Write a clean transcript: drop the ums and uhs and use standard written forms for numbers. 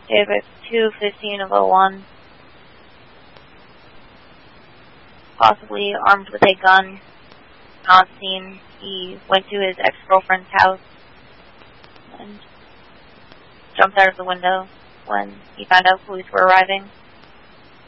David 2:15:01. Possibly armed with a gun. Not seen. He went to his ex-girlfriend's house and jumped out of the window when he found out police were arriving.